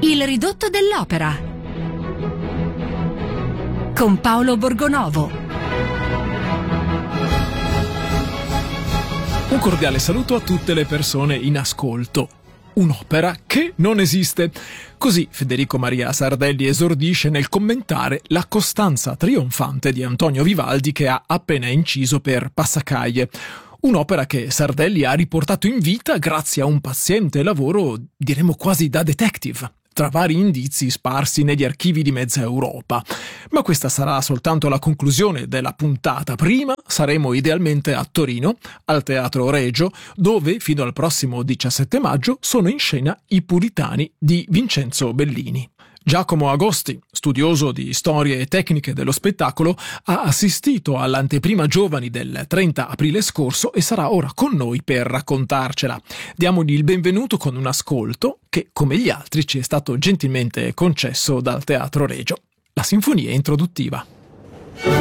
Il ridotto dell'opera con Paolo Borgonovo. Un cordiale saluto a tutte le persone in ascolto. Un'opera che non esiste. Così Federico Maria Sardelli esordisce nel commentare la costanza trionfante di Antonio Vivaldi che ha appena inciso per Passacaglie. Un'opera che Sardelli ha riportato in vita grazie a un paziente lavoro, diremmo quasi da detective, tra vari indizi sparsi negli archivi di mezza Europa. Ma questa sarà soltanto la conclusione della puntata. Prima saremo idealmente a Torino, al Teatro Regio, dove fino al prossimo 17 maggio sono in scena I Puritani di Vincenzo Bellini. Giacomo Agosti, studioso di storie e tecniche dello spettacolo, ha assistito all'anteprima giovani del 30 aprile scorso e sarà ora con noi per raccontarcela. Diamogli il benvenuto con un ascolto che, come gli altri, ci è stato gentilmente concesso dal Teatro Regio. La sinfonia introduttiva.